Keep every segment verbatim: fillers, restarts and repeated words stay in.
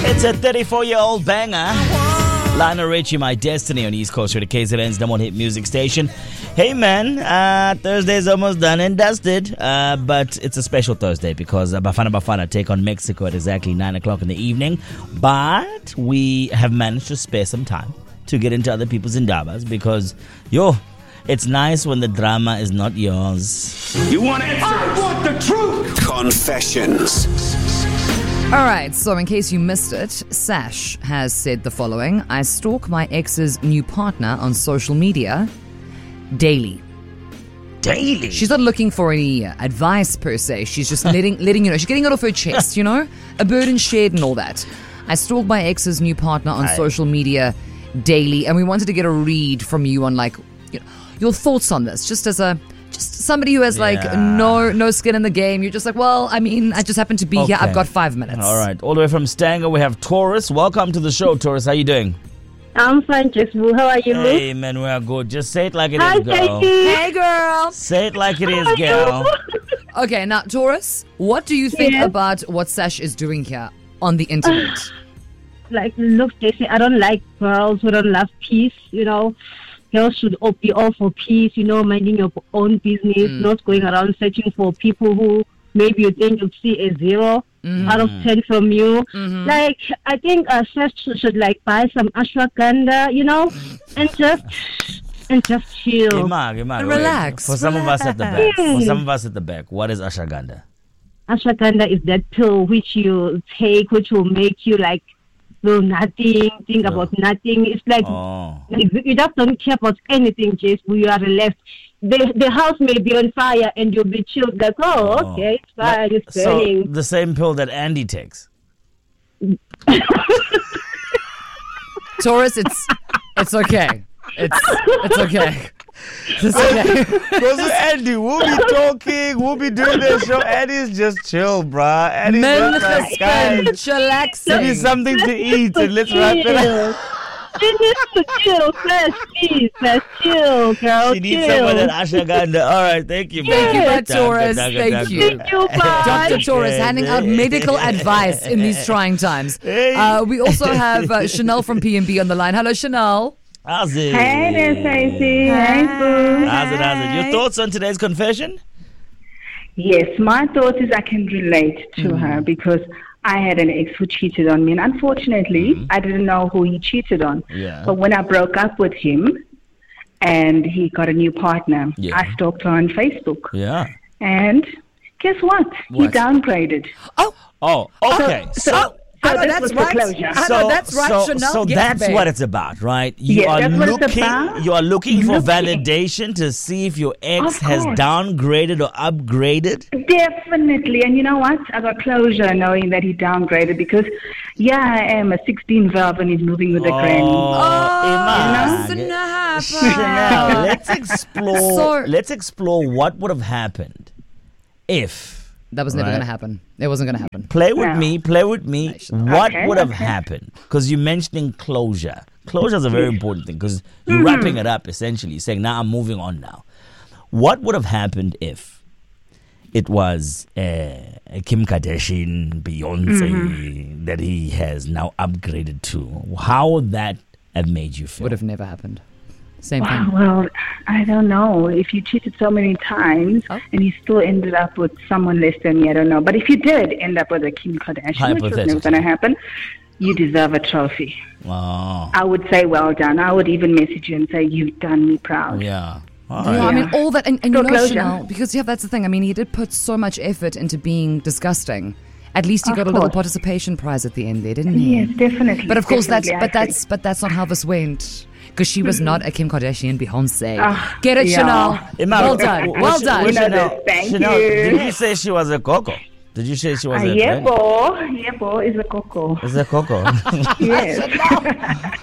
It's a thirty-four-year-old banger. Lionel Richie, My Destiny on East Coast, to K Z N's number one hit music station. Hey man, uh, Thursday's almost done and dusted, uh, but it's a special Thursday because uh, Bafana Bafana take on Mexico at exactly nine o'clock in the evening. But we have managed to spare some time to get into other people's indabas because, yo, it's nice when the drama is not yours. You want answers? I want the truth! Confessions. All right, so in case you missed it, Sash has said the following. I stalk my ex's new partner on social media daily. Daily? She's not looking for any advice per se. She's just letting letting you know. She's getting it off her chest, you know? A burden shared and all that. I stalk my ex's new partner on Aye. social media daily, and we wanted to get a read from you on, like, you know, your thoughts on this, just as a... Just somebody who has like Yeah. no no skin in the game. You're just like, well, I mean, I just happen to be here. Okay. I've got five minutes. All right, all the way from Stanger, we have Taurus. Welcome to the show, Taurus. How you doing? I'm fine, Jessbu. How are you? Hey, man, we are good. Just say it like it Hi, is, girl. Katie. Hey, girl. Say it like it is, How are girl. you? Okay, now, Taurus, what do you think Yeah. about what Sash is doing here on the internet? Like, look, Jesse, I don't like girls who don't love peace, you know. Girls should all be all for peace, you know, minding your own business, Mm. not going around searching for people who maybe you think you'll see a zero Mm-hmm. out of ten from you. Mhm. Like, I think uh, Sash should, should, like, buy some ashwagandha, you know, and just, and just chill. Ima, Ima, Relax, wait. For some of us at the back, for relax. some of us at the back, what is ashwagandha? Ashwagandha is that pill which you take, which will make you, like, do nothing, think about nothing. It's like, Oh. like you just don't care about anything, Jace. You are relaxed. The the house may be on fire and you'll be chilled. Like, oh, Oh. okay, it's fire, it's So burning. the same pill that Andy takes. Taurus, it's it's okay. It's it's okay. It's okay. Because Andy, we'll be talking, we'll be doing the show. Andy's just chill, bruh. Andy's Men just like, guys, chillaxing. give me something to eat and let's wrap it up. Chill. She needs to chill first, please. First, chill, girl. She needs chill. some of that ashwagandha. All right, thank you, Thank you, man. Brad Taurus. Thank you. Thank you, bye. Doctor Taurus handing out medical advice in these trying times. Hey. Uh, we also have uh, Chanel from P and B on the line. Hello, Chanel. How's it? Hey there, Stacey. Hey, Boo. How's it, how's it? Your thoughts on today's confession? Yes, my thought is I can relate to her because I had an ex who cheated on me. And unfortunately, I didn't know who he cheated on. Yeah. But when I broke up with him and he got a new partner, Yeah. I stalked her on Facebook. Yeah. And guess what? He What? downgraded. Oh, Oh, okay. So, oh, I so know this that's was the right. closure. I know that's right, so, Chanel. So Yes, that's babe. what it's about, right? You Yes, are that's what it's looking. about. You are looking for Looking. validation to see if your ex Of has course. downgraded or upgraded. Definitely. And you know what? I got closure knowing that he downgraded because, yeah, I am a sixteen valve and he's moving with a granny. Oh, Ima. snap. Chanel, let's explore. So- let's explore what would have happened if. That was never Right. going to happen. It wasn't going to happen. Play with No. me, play with me. What Okay, would have okay. happened? Because you're mentioning closure. Closure is a very important thing because you're wrapping it up essentially, saying, now I'm moving on now. What would have happened if it was uh, Kim Kardashian, Beyonce that he has now upgraded to? How would that have made you feel? Would have never happened. Same Wow, thing. well, I don't know. If you cheated so many times Oh. and you still ended up with someone less than me, I don't know. But if you did end up with a Kim Kardashian, which was never Hypothetically. going to happen, you deserve a trophy. Oh, I would say well done. I would even message you and say, you've done me proud. yeah. All Yeah, right. I mean, all that, and, and you Still know, closure. Chanel, because yeah, that's the thing. I mean, he did put so much effort into being disgusting. At least he Of got a little course. participation prize at the end there, didn't he? Yes, definitely. But of course, that's definitely, but I that's but that's not how this went. Because she was not a Kim Kardashian Beyonce. Ah, Get it, yeah. Chanel? Ima, Well w- done. w- Well Ch- done. w- know Chanel, this. Thank Chanel, you. did you say she was a coco? Did you say she was Uh, a yeah, granny? bo. Yeah, bo is a coco. Is a coco? Yes.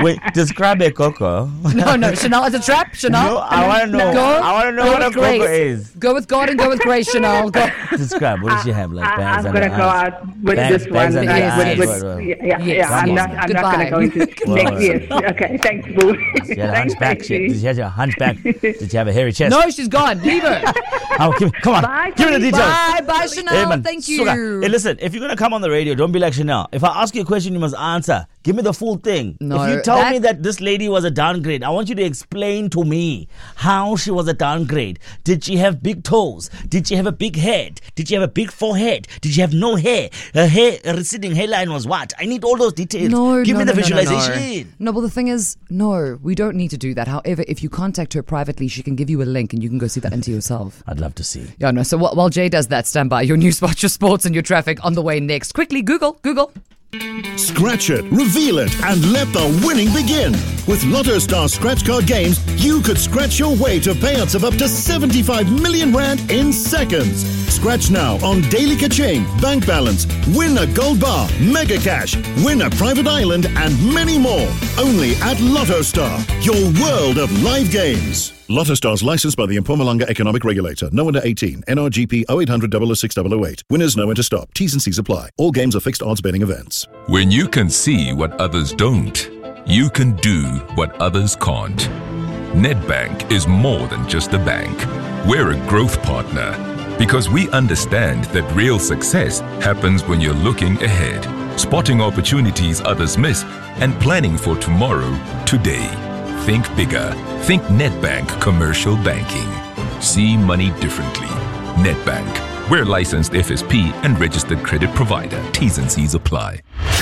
Wait, describe a cocoa. No, no, Chanel, it's a trap, Chanel. No, I want to know. Go, I want to know go what a with Grace. cocoa is. Go with God and go with Grace, Chanel. Go. Describe. What does she have? Like I, bangs I'm under going to her go eyes? out with Bangs- this bangs one. under Yes, her with, eyes. with, What- what- yeah, yeah, Yes. yeah. I'm Come not. on. I'm not going to go into Well, next well. year. Okay, thanks, Boo. She had a Thanks, hunchback. She, Lexi. did she have a hunchback? Did she have a hairy chest? No, she's gone. Leave her. Oh, give, come on. Bye, Give me the Tony. details. Bye, bye, Chanel. Hey, man, Thank you. Suga. Hey, listen, if you're going to come on the radio, don't be like Chanel. If I ask you a question, you must answer. Give me the full thing. No, if you tell that- me that this lady was a downgrade, I want you to explain to me how she was a downgrade. Did she have big toes? Did she have a big head? Did she have a big forehead? Did she have no hair? Her hair, her receding hairline was what? I need all those details. No, Give no, me the no, no, no, visualization. No. no, well, the thing is, no, we don't need to do that. However, if you contact her privately, she can give you a link and you can go see that into yourself. I'd love to see. Yeah, no. So wh- while Jay does that, stand by. Your news, watch your sports, and your traffic on the way next. Quickly, Google, Google. Scratch it, reveal it, and let the winning begin. With Lotto Star Scratch Card games, you could scratch your way to payouts of up to seventy-five million rand in seconds. Scratch now on Daily Kaching, Bank Balance, win a gold bar, Mega Cash, win a private island, and many more. Only at Lotto Star, your world of live games. Lotto Stars licensed by the Mpumalanga Economic Regulator. No under eighteen. N R G P oh eight hundred, double oh six, double oh eight. Winners know when to stop. T's and C's apply. All games are fixed odds betting events. When you can see what others don't, you can do what others can't. Nedbank is more than just a bank. We're a growth partner because we understand that real success happens when you're looking ahead, spotting opportunities others miss, and planning for tomorrow today. Think bigger. Think Nedbank Commercial Banking. See money differently. Nedbank. We're licensed F S P and registered credit provider. T's and C's apply.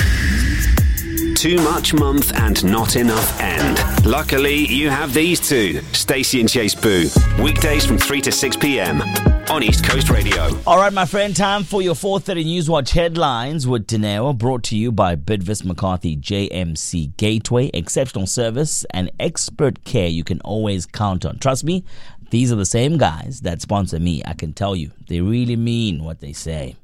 Too much month and not enough end. Luckily, you have these two, Stacey and Chase Boo. Weekdays from three to six p.m. on East Coast Radio. All right, my friend, time for your four thirty Newswatch headlines with Dineo, brought to you by Bidvis McCarthy J M C Gateway. Exceptional service and expert care you can always count on. Trust me, these are the same guys that sponsor me. I can tell you, they really mean what they say.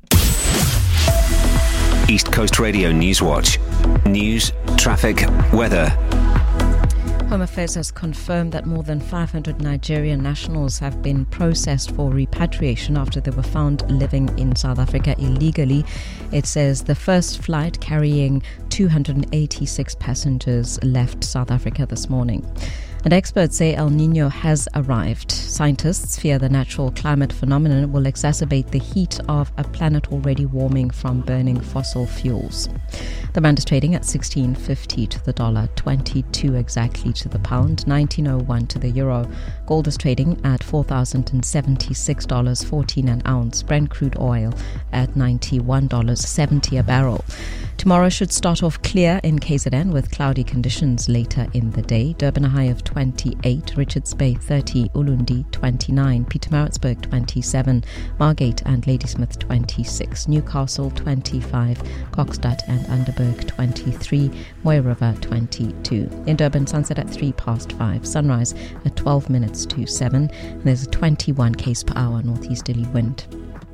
East Coast Radio Newswatch. News, traffic, weather. Home Affairs has confirmed that more than five hundred Nigerian nationals have been processed for repatriation after they were found living in South Africa illegally. It says the first flight carrying two hundred eighty-six passengers left South Africa this morning. And experts say El Nino has arrived. Scientists fear the natural climate phenomenon will exacerbate the heat of a planet already warming from burning fossil fuels. The rand is trading at sixteen fifty to the dollar, twenty-two exactly to the pound, nineteen oh one to the euro. Gold is trading at four thousand seventy-six dollars fourteen an ounce. Brent crude oil at ninety-one dollars seventy a barrel. Tomorrow should start off clear in K Z N with cloudy conditions later in the day. Durban a high of twenty-eight, Richards Bay thirty, Ulundi twenty-nine, Pietermaritzburg twenty-seven, Margate and Ladysmith twenty-six, Newcastle twenty-five, Kokstad and Underberg twenty-three, Moy River twenty-two. In Durban, sunset at three past five, sunrise at twelve minutes to seven, and there's a twenty-one k's per hour northeasterly wind.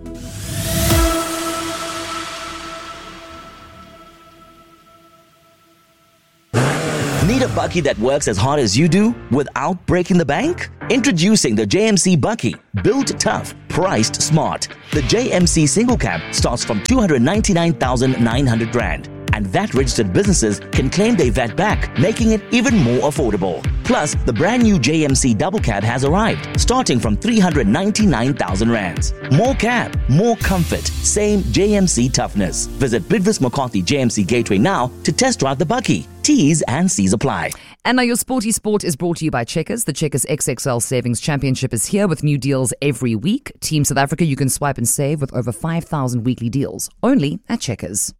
Need a Bucky that works as hard as you do without breaking the bank? Introducing the J M C Bucky. Built tough, priced smart. The J M C single cab starts from two hundred ninety-nine thousand nine hundred rand. And V A T-registered businesses can claim their V A T back, making it even more affordable. Plus, the brand new J M C double cab has arrived, starting from three hundred ninety-nine thousand rands. More cab, more comfort, same J M C toughness. Visit Bidvis McCarthy J M C Gateway now to test drive the Bucky. T's and C's apply. And now your Sporty Sport is brought to you by Checkers. The Checkers X X L Savings Championship is here with new deals every week. Team South Africa, you can swipe and save with over five thousand weekly deals, only at Checkers.